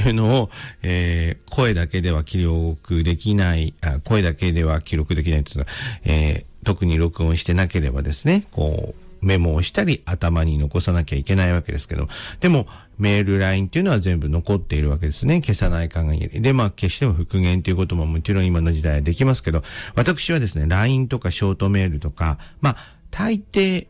いうのを、声だけでは記録できない、声だけでは記録できないというのは、特に録音してなければですね、こう、メモをしたり頭に残さなきゃいけないわけですけど、でもメール、LINE っていうのは全部残っているわけですね。消さない限り。で、消しても復元ということももちろん今の時代はできますけど、私はですね、LINE とかショートメールとか、大抵、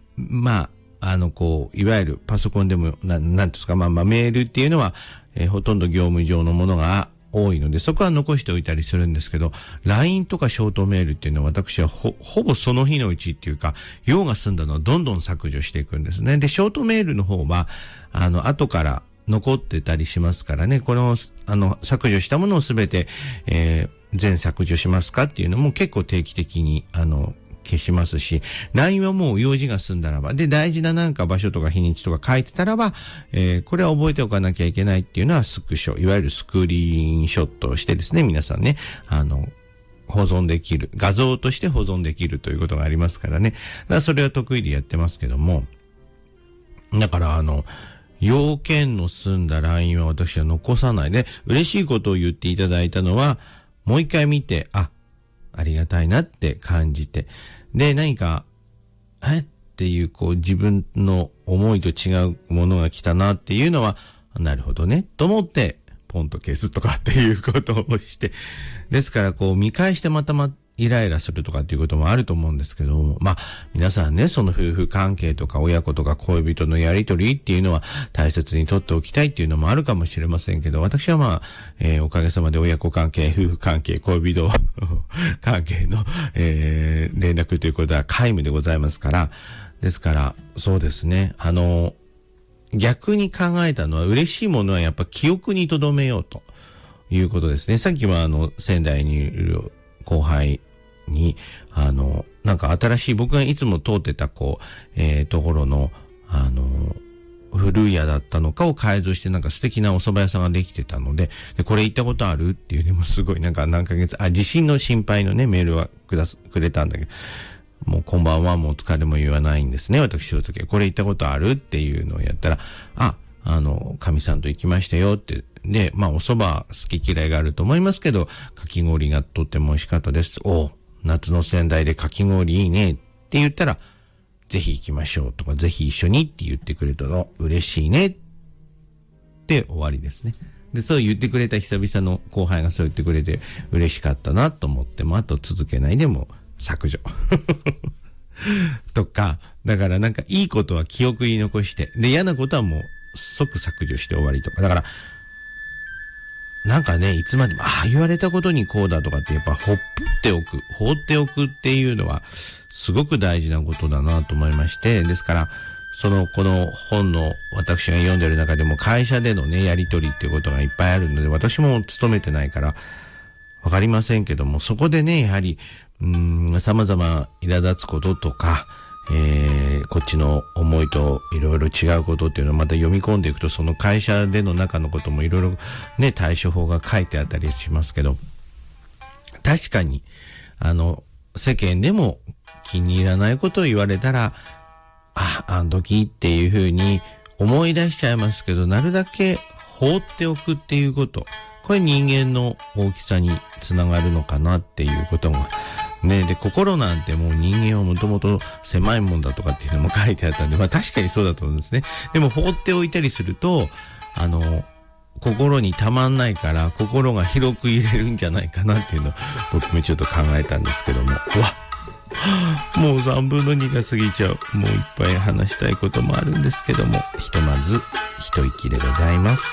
こう、いわゆるパソコンでも、なんですか、メールっていうのは、ほとんど業務上のものが多いので、そこは残しておいたりするんですけど、LINE とかショートメールっていうのは私はほぼその日のうちっていうか、用が済んだのをどんどん削除していくんですね。で、ショートメールの方は、後から残ってたりしますからね、この、削除したものをすべて、全削除しますかっていうのも結構定期的に、消しますし、LINE はもう用事が済んだらば、で、大事ななんか場所とか日にちとか書いてたらば、これは覚えておかなきゃいけないっていうのはスクショ、いわゆるスクリーンショットをしてですね、皆さんね、保存できる、画像として保存できるということがありますからね。だからそれは得意でやってますけども、だから要件の済んだ LINE は私は残さないで、嬉しいことを言っていただいたのは、もう一回見て、ありがたいなって感じて。で、何か、っていう、こう、自分の思いと違うものが来たなっていうのは、なるほどね、と思って、ポンと消すとかっていうことをして。ですから、こう、見返してまたイライラするとかっていうこともあると思うんですけども、皆さんね、その夫婦関係とか親子とか恋人のやりとりっていうのは大切にとっておきたいっていうのもあるかもしれませんけど、私はおかげさまで親子関係、夫婦関係、恋人関係の、連絡ということは皆無でございますから、ですから、そうですね、逆に考えたのは嬉しいものはやっぱ記憶に留めようということですね。さっきは仙台にいる後輩に、なんか新しい、僕がいつも通ってた、ところの、古い屋だったのかを改造してなんか素敵なお蕎麦屋さんができてたので、これ行ったことあるっていうね、もうすごいなんか何ヶ月、地震の心配のね、メールはくれたんだけど、もうこんばんは、もうお疲れも言わないんですね、私の時は。これ行ったことあるっていうのをやったら、神さんと行きましたよって。で、お蕎麦好き嫌いがあると思いますけど、かき氷がとっても美味しかったです。夏の仙台でかき氷いいねって言ったら、ぜひ行きましょうとか、ぜひ一緒にって言ってくれたの嬉しいねって終わりですね。で、そう言ってくれた久々の後輩がそう言ってくれて嬉しかったなと思っても、あと続けないでも削除。とか、だからなんかいいことは記憶に残して、で、嫌なことはもう即削除して終わりとか。だから、なんかね、いつまでも、言われたことにこうだとかってやっぱ放っておくっていうのはすごく大事なことだなと思いまして、ですから、この本の私が読んでる中でも会社でのね、やりとりっていうことがいっぱいあるので、私も勤めてないからわかりませんけども、そこでね、やはり、様々苛立つこととか、こっちの思いといろいろ違うことっていうのをまた読み込んでいくと、その会社での中のこともいろいろね、対処法が書いてあったりしますけど、確かに、世間でも気に入らないことを言われたら、あの時っていうふうに思い出しちゃいますけど、なるだけ放っておくっていうこと、これ人間の大きさにつながるのかなっていうことが、ね、で、心なんてもう人間はもともと狭いもんだとかっていうのも書いてあったんで、確かにそうだと思うんですね。でも放っておいたりすると、心にたまんないから、心が広く入れるんじゃないかなっていうのを、僕もちょっと考えたんですけども、もう3分の2が過ぎちゃう。もういっぱい話したいこともあるんですけども、ひとまず一息でございます。